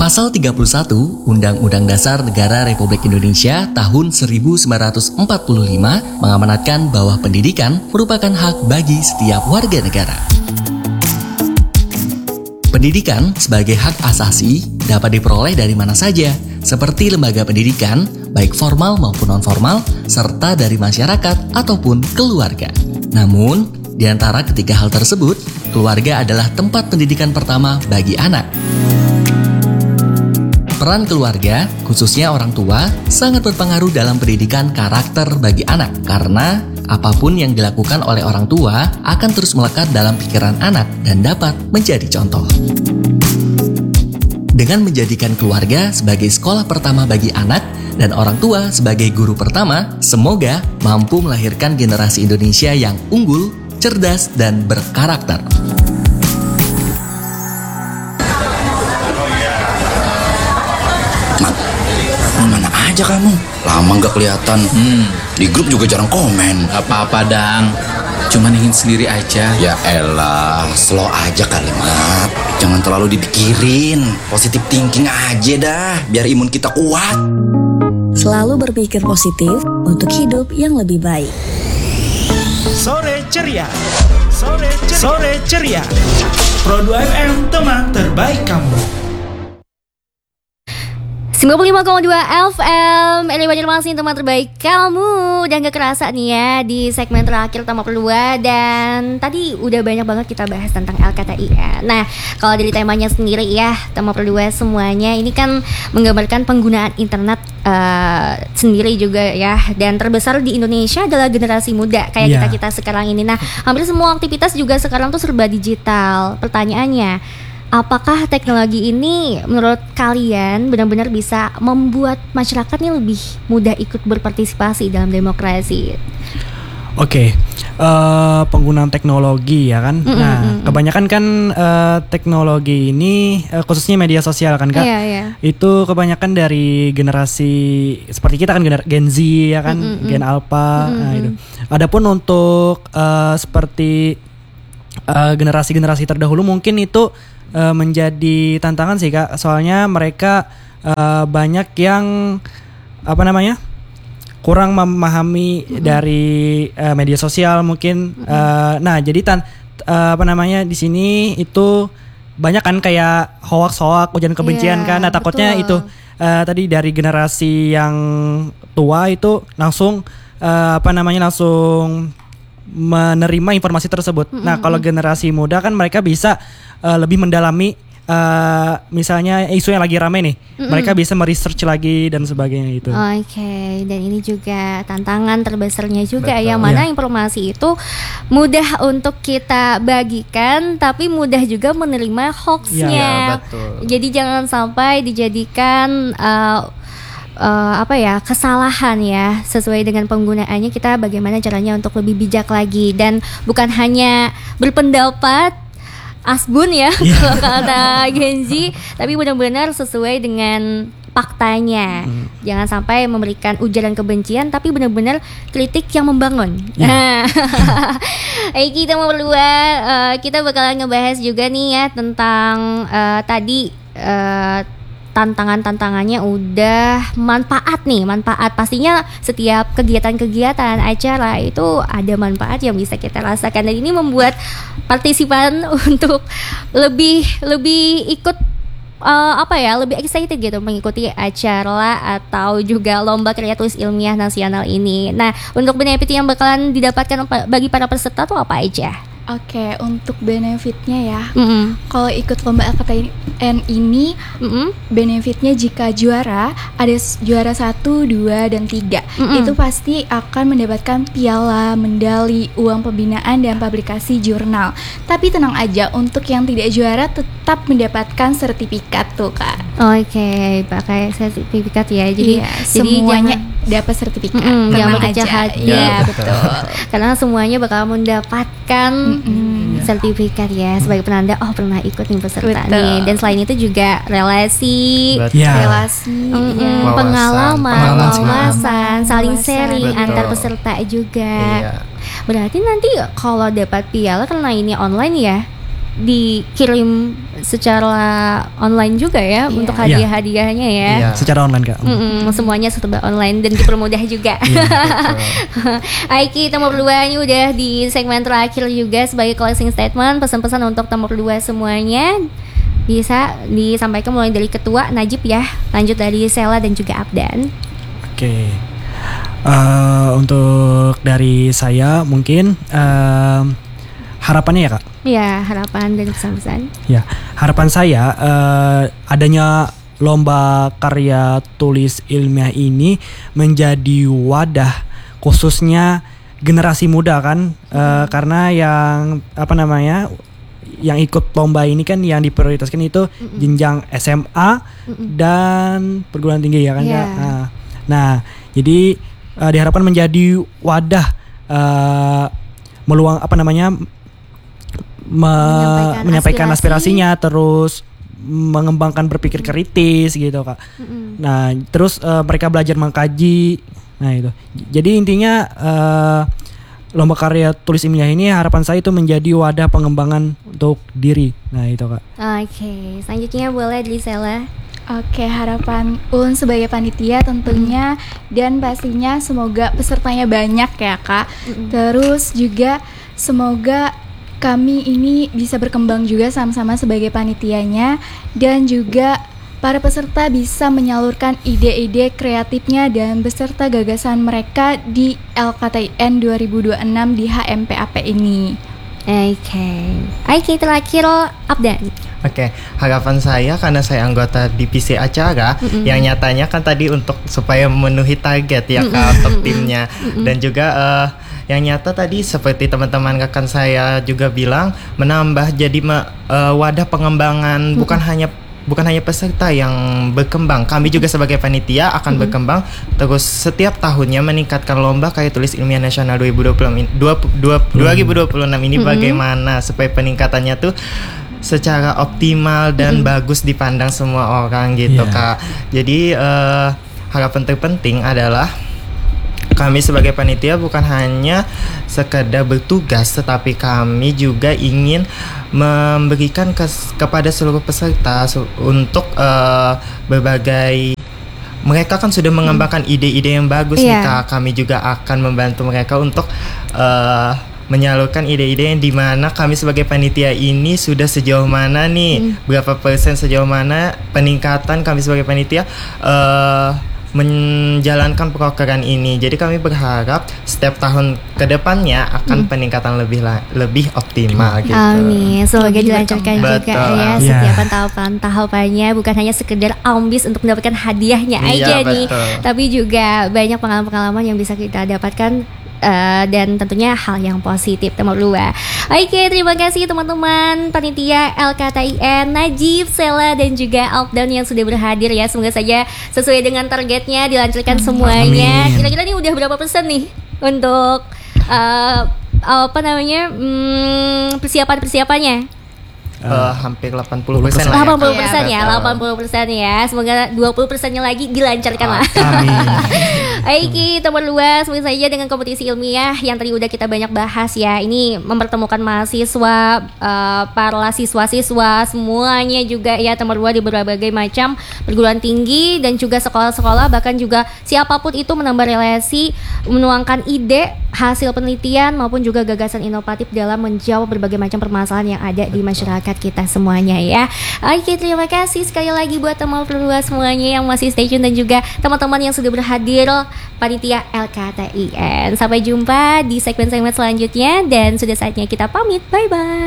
Pasal 31 Undang-Undang Dasar Negara Republik Indonesia tahun 1945 mengamanatkan bahwa pendidikan merupakan hak bagi setiap warga negara. Pendidikan sebagai hak asasi dapat diperoleh dari mana saja, seperti lembaga pendidikan, baik formal maupun non-formal, serta dari masyarakat ataupun keluarga. Namun, di antara ketiga hal tersebut, keluarga adalah tempat pendidikan pertama bagi anak. Peran keluarga, khususnya orang tua, sangat berpengaruh dalam pendidikan karakter bagi anak karena apapun yang dilakukan oleh orang tua akan terus melekat dalam pikiran anak dan dapat menjadi contoh. Dengan menjadikan keluarga sebagai sekolah pertama bagi anak dan orang tua sebagai guru pertama, semoga mampu melahirkan generasi Indonesia yang unggul, cerdas, dan berkarakter. Mana aja kamu? Lama gak kelihatan. Di grup juga jarang komen. Apa-apa Dang, cuman ingin sendiri aja. Ya elah, slow aja kalimat. Jangan terlalu dipikirin. Positive thinking aja dah, biar imun kita kuat. Selalu berpikir positif untuk hidup yang lebih baik. Sore ceria. Sore ceria. Pro 2 FM, teman terbaik kamu. 95,2 FM, ini Banjarmasin, teman terbaik kamu. Dan gak kerasa nih ya di segmen terakhir Tema Perdua. Dan tadi udah banyak banget kita bahas tentang LKTI ya. Nah, kalau dari temanya sendiri ya, Tema Perdua semuanya ini kan menggambarkan penggunaan internet sendiri juga ya. Dan terbesar di Indonesia adalah generasi muda kayak kita sekarang ini. Nah, hampir semua aktivitas juga sekarang tuh serba digital. Pertanyaannya, apakah teknologi ini menurut kalian benar-benar bisa membuat masyarakat ini lebih mudah ikut berpartisipasi dalam demokrasi? Oke, penggunaan teknologi ya kan. Nah, kebanyakan kan teknologi ini khususnya media sosial kan Kak. Iya. Itu kebanyakan dari generasi seperti kita kan, Gen Z ya kan, Gen Alpha. Nah, itu. Adapun untuk seperti generasi-generasi terdahulu mungkin itu menjadi tantangan sih Kak, soalnya mereka banyak yang kurang memahami dari media sosial mungkin. Nah jadi di sini itu banyak kan kayak hoax ujaran kebencian kan. Nah takutnya itu tadi dari generasi yang tua itu langsung langsung menerima informasi tersebut. Nah, kalau generasi muda kan mereka bisa lebih mendalami misalnya isu yang lagi rame nih. Mereka bisa meresearch lagi dan sebagainya itu. Oke, dan ini juga tantangan terbesarnya juga. Betul. Yang mana informasi itu mudah untuk kita bagikan tapi mudah juga menerima hoaxnya. Ya, betul. Jadi jangan sampai dijadikan kesalahan ya. Sesuai dengan penggunaannya, kita bagaimana caranya untuk lebih bijak lagi dan bukan hanya berpendapat asbun ya kalau kata Gen Z, tapi benar-benar sesuai dengan faktanya. Jangan sampai memberikan ujaran kebencian tapi benar-benar kritik yang membangun. Nah, kita mau berdua kita bakalan ngebahas juga nih ya tentang tadi tantangannya udah manfaat pastinya setiap kegiatan acara itu ada manfaat yang bisa kita rasakan, dan ini membuat partisipan untuk lebih ikut lebih excited gitu mengikuti acara atau juga lomba karya tulis ilmiah nasional ini. Nah, untuk benefit yang bakalan didapatkan bagi para peserta tuh apa aja? Oke, untuk benefitnya ya, kalau ikut lomba LKTN ini, benefitnya jika juara, ada juara 1, 2, dan 3, itu pasti akan mendapatkan piala, medali, uang pembinaan, dan publikasi jurnal. Tapi tenang aja, untuk yang tidak juara tetap mendapatkan sertifikat tuh Kak. Oke, pakai sertifikat ya, jadi semuanya dapat sertifikat. Jangan berkecil hati. Ya, betul. Karena semuanya bakal mendapatkan sertifikat ya sebagai penanda pernah ikut nih peserta nih. Dan selain itu juga relasi, pengalaman, wawasan, saling sharing antar peserta juga. Berarti nanti kalau dapat piala karena ini online ya, dikirim secara online juga ya untuk hadiah-hadiahnya ya. Iya. Secara online Kak. Semuanya serba online dan dipermudah juga. Aiki Nomor 2 ini udah di segmen terakhir juga sebagai closing statement, pesan-pesan untuk Nomor 2 semuanya bisa disampaikan mulai dari Ketua Najib ya, lanjut dari Sela dan juga Abdan. Oke. Untuk dari saya mungkin harapannya ya Kak. Ya, harapan dan pesan-pesan. Ya, harapan saya adanya lomba karya tulis ilmiah ini menjadi wadah khususnya generasi muda kan, karena yang ikut lomba ini kan yang diprioritaskan itu jenjang SMA dan perguruan tinggi ya kan Kak. Nah, jadi diharapkan menjadi wadah meluang menyampaikan aspirasinya, terus mengembangkan berpikir kritis gitu Kak. Nah, terus mereka belajar mengkaji. Nah, itu. Jadi intinya lomba karya tulis ilmiah ini harapan saya itu menjadi wadah pengembangan untuk diri. Nah, itu Kak. Oke, selanjutnya boleh dari Sela. Oke, harapan Ulun sebagai panitia tentunya dan pastinya semoga pesertanya banyak ya Kak. Terus juga semoga kami ini bisa berkembang juga sama-sama sebagai panitianya, dan juga para peserta bisa menyalurkan ide-ide kreatifnya dan beserta gagasan mereka di LKTIN 2026 di HMPAP ini. Oke, terakhir Abdan. Oke, harapan saya karena saya anggota divisi acara yang nyatanya kan tadi untuk supaya memenuhi target ya Kak untuk timnya, dan juga yang nyata tadi seperti teman-teman rekan saya juga bilang menambah jadi wadah pengembangan, bukan hanya peserta yang berkembang, kami juga sebagai panitia akan berkembang terus setiap tahunnya meningkatkan lomba karya tulis ilmiah nasional 2026 ini bagaimana supaya peningkatannya tuh secara optimal dan bagus dipandang semua orang gitu Kak. Jadi harapan terpenting adalah kami sebagai panitia bukan hanya sekedar bertugas, tetapi kami juga ingin memberikan kepada seluruh peserta untuk berbagai. Mereka kan sudah mengembangkan ide-ide yang bagus nih Kak. Kami juga akan membantu mereka untuk menyalurkan ide-ide yang dimana kami sebagai panitia ini sudah sejauh mana nih, berapa persen sejauh mana peningkatan kami sebagai panitia menjalankan program ini. Jadi kami berharap setiap tahun kedepannya akan peningkatan lebih optimal gitu. Amin. Semoga dilancarkan juga ya setiap tahapannya, bukan hanya sekedar ambis untuk mendapatkan hadiahnya aja nih, tapi juga banyak pengalaman-pengalaman yang bisa kita dapatkan dan tentunya hal yang positif Nomor 2. Oke, terima kasih teman-teman panitia LKTIN, Najib, Sela dan juga Alpdan yang sudah berhadir ya. Semoga saja sesuai dengan targetnya, dilancarkan semuanya. Kira-kira nih udah berapa persen nih untuk persiapannya? Hampir 80% lah. 80% ya, 80% ya. Semoga 20%-nya lagi dilancarkan lah. Amin. Oke, Nomor 2, semoga saja dengan kompetisi ilmiah yang tadi udah kita banyak bahas ya. Ini mempertemukan mahasiswa, para siswa-siswa semuanya juga ya, Nomor 2 di berbagai macam perguruan tinggi dan juga sekolah-sekolah, bahkan juga siapapun itu menambah relasi, menuangkan ide, hasil penelitian maupun juga gagasan inovatif dalam menjawab berbagai macam permasalahan yang ada di masyarakat kita semuanya ya. Oke, terima kasih sekali lagi buat Nomor 2 semuanya yang masih stay tune dan juga teman-teman yang sudah berhadir panitia LKTIN. Sampai jumpa di segmen-segmen selanjutnya dan sudah saatnya kita pamit. Bye bye.